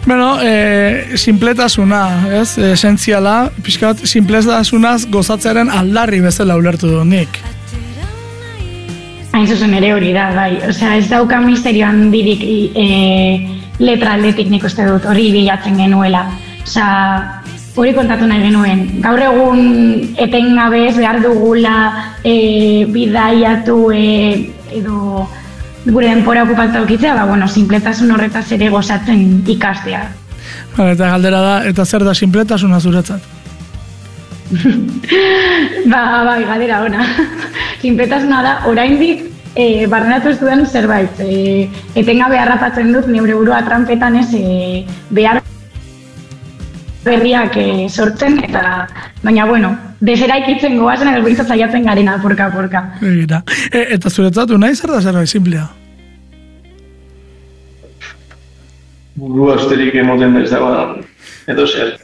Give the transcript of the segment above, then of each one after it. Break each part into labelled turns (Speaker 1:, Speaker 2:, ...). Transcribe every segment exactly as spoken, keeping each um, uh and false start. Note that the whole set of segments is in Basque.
Speaker 1: Bueno, e, simpletasuna, ez? Esentziala, pixkat, simpletasunaz gozatzearen aldarri bezala ulertu du nik.
Speaker 2: Hain zuzen ere hori da, bai. Osea, ez dauka misterio handirik e, letra aldetik nik uste dut, hori bilatzen genuela. Osea, hori kontatu nahi genuen. Gaur egun etengabe ez behar dugula e, bidaiatu e, edo gure denpora okupatu aukitzea, ba, bueno, sinpletasun horretaz ere gozatzen ikastea.
Speaker 1: Ba, eta galdera da, eta zer da sinpletasuna zuretzat?
Speaker 2: ba, bai, galdera ona. Sinpletasuna da, oraindik e, barrenatu ez duen zerbait. E, etengabe harrapatzen dut, neure burua tranpetan ez, e, behar berriak e, sortzen, eta baina, bueno, deseraikitzen goazen edo bintzat zaiatzen garena, porka-porka.
Speaker 1: E, eta zuretzatu nahi zer da zerbait simplea?
Speaker 3: Burua esterik emoten ez dago edo zer.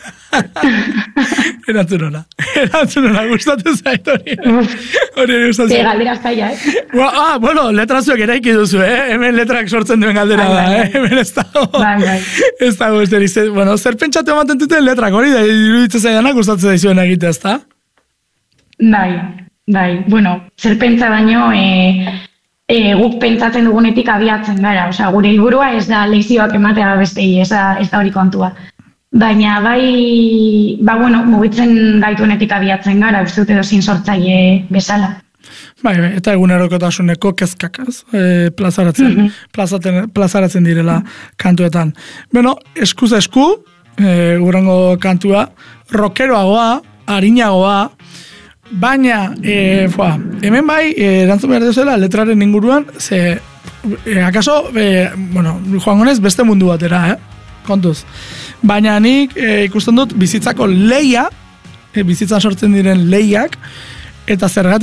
Speaker 1: Erantzun hona. Erantzun hona, gustatu zait hori. Hori gustatu zait.
Speaker 2: Galdera zaila, eh?
Speaker 1: Ah, bueno, letra zuek eraiki duzu, eh? Hemen letrak sortzen duen galdera da, eh? Hemen ez dago.
Speaker 2: Bai, bai.
Speaker 1: Ez dago, ez deri. Bueno, zer pentsatu ematen duten letrak hori, da iruditzen zaidanak gustatzen daizuen egitea, ez da?
Speaker 2: Bai, bai. Bueno, zer pentsa baino, e, e, guk pentsatzen dugunetik abiatzen gara. Osea, gure helburua ez da lezioak ematea bestei, ez da, ez da hori kontua. Baina bai, ba bueno, mugitzen gaituenetik abiatzen gara, uste dut edo zin sortzaile bezala.
Speaker 1: Bai, bai, eta egunerokotasuneko kezkak, ez? E, plazaratzen, mm -hmm. plazaratzen direla kantuetan. Bueno, eskuz esku, e, gurango kantua, rockeroagoa, arinagoa, baina, e, foa, hemen bai, e, erantzun behar duzela, letraren inguruan, ze, e, akaso, e, bueno, joan gonez, beste mundu batera, eh? Kontuz. Baina nik e, ikusten dut bizitzako leia, e, bizitzan sortzen diren leiak, eta zergatik